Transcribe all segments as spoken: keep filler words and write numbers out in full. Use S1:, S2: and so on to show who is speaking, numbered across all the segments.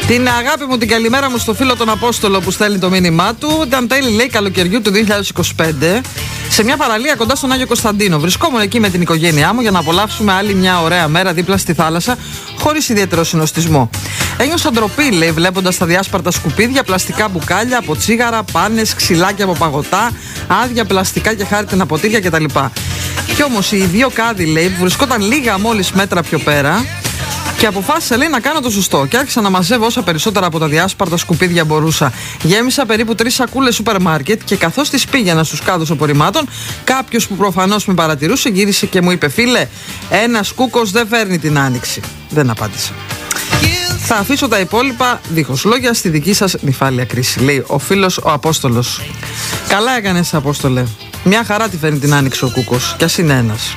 S1: Την αγάπη μου, την καλημέρα μου στο φίλο τον Απόστολο που στέλνει το μήνυμά του. Ήταν τέλη, λέει, καλοκαιριού του δύο χιλιάδες είκοσι πέντε σε μια παραλία κοντά στον Άγιο Κωνσταντίνο. Βρισκόμουν εκεί με την οικογένειά μου για να απολαύσουμε άλλη μια ωραία μέρα δίπλα στη θάλασσα, χωρίς ιδιαίτερο συνοστισμό. Ένιωσα ντροπή, λέει, βλέποντας τα διάσπαρτα σκουπίδια, πλαστικά μπουκάλια από τσίγαρα, πάνες, ξυλάκια από παγωτά, άδεια πλαστικά και χάρτινα ποτήρια κτλ. Κι όμως οι δύο κάδοι, λέει, που βρισκόταν λίγα μόλις μέτρα πιο πέρα, και αποφάσισα, λέει, να κάνω το σωστό. Και άρχισα να μαζεύω όσα περισσότερα από τα διάσπαρτα σκουπίδια μπορούσα. Γέμισα περίπου τρεις σακούλες σούπερ μάρκετ και καθώς τις πήγαινα στους κάδους απορριμμάτων, κάποιος που προφανώς με παρατηρούσε γύρισε και μου είπε: φίλε, ένας κούκος δεν φέρνει την άνοιξη. Δεν απάντησα. Θα αφήσω τα υπόλοιπα δίχως λόγια στη δική σας νυφάλια κρίση, λέει ο φίλος ο Απόστολος. Καλά έκανες, Απόστολε. Μια χαρά τη φέρνει την άνοιξη ο κούκος, κι ας είναι ένας.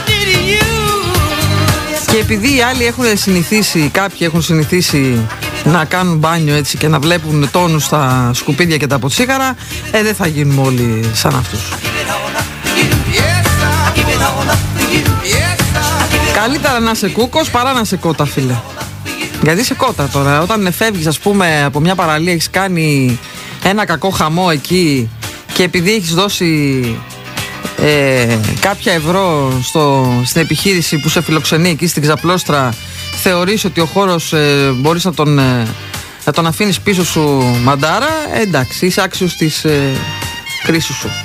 S1: Και επειδή οι άλλοι έχουν συνηθίσει, κάποιοι έχουν συνηθίσει να κάνουν μπάνιο έτσι και να βλέπουν τόνους στα σκουπίδια και τα ποτσίγαρα, ε, δεν θα γίνουμε όλοι σαν αυτούς. Καλύτερα να είσαι κούκος παρά να είσαι κότα, φίλε. Γιατί είσαι κότα τώρα. Όταν φεύγεις, ας πούμε, από μια παραλία, έχεις κάνει ένα κακό χαμό εκεί και επειδή έχεις δώσει Ε, κάποια ευρώ στο, στην επιχείρηση που σε φιλοξενεί εκεί στην Ξαπλώστρα, θεωρείς ότι ο χώρος ε, μπορείς να τον, ε, να τον αφήνεις πίσω σου μαντάρα, ε, εντάξει, είσαι άξιος της ε, κρίσης σου.